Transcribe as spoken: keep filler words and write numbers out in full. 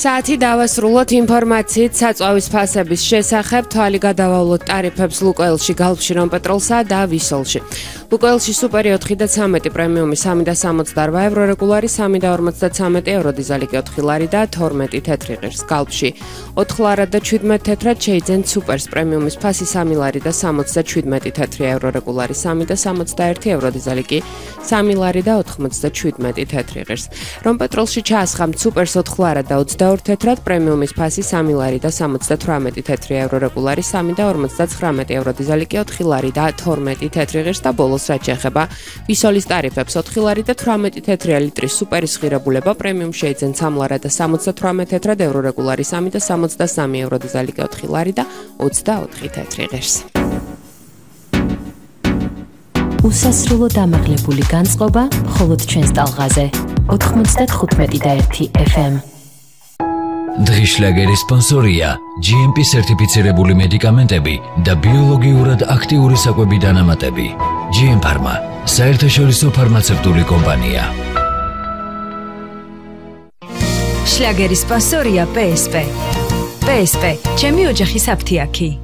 საათი დავასრულოთ ინფორმაციით საწვავის ფასების შესახებ. თვალი გადავავლოთ ტარიფებს ლუკოელში, გალფში, რომპეტროლსა და ვისოლში. ლუკოელში სუპერი ოთხი და ცამეტი პრემიუმი სამი და სამოცდაორვა ევრო, რეგულარი სამი და ორმოცდაცამეტი ევრო, დიზელი კი ოთხი ლარი და თორმეტი თეთრი ღირს. გალფში ოთხ ლარად და შვიდმეტ თეთრად შეიძენ სუპერს პრემიუმის ფასი სამი ლარი და სამოცდაშვიდმეტი თეთრი ევრო, რეგულარი სამი და სამოცდაერთი ევრო, დიზელი კი სამი ლარი და ოთხმოცდაშვიდმეტი თეთრი ღირს. რომპეტროლში ჩაასხამთ სუპერს ოთხ ლარად და ოცდაორ თეთრად პრემიუმის ფასი სამი ლარი და სამოცდათვრამეტი თეთრი ევრო, რეგულარი სამი და ორმოცდაცხრამეტი ევრო, დიზელი კი ოთხი ლარი და თორმეტი თეთრი ღირს და ბოლოს რაც შეეხება ვისოლის ტარიფებს ოთხი ლარი და თვრამეტი თეთრი ლიტრის სუპერის ღირებულება პრემიუმ შეიძენ სამი ლარი და სამოცდათვრამეტი თეთრად ევრო, რეგულარი სამი და სამოცდასამი ევრო, დიზელი კი ოთხი ლარი და ოცდაოთხი თეთრი ღირს. უსასრულო დამაღლებული განწყობა მხოლოდ ჩვენს ტალღაზე ოთხმოცდათხუთმეტი და ერთი ეფ ემ. დღის შლაგერის სპონსორია ჯი ემ პი სერტიფიცირებული მედიკამენტები და ბიოლოგიურად აქტიური საკვები დანამატები. ჯი ემ ფარმა, საერთაშორისო ფარმაცევტული კომპანია. შლაგერის სპონსორია პე ეს პე. პე ეს პე, ჩემი ოჯახის აფთიაქი.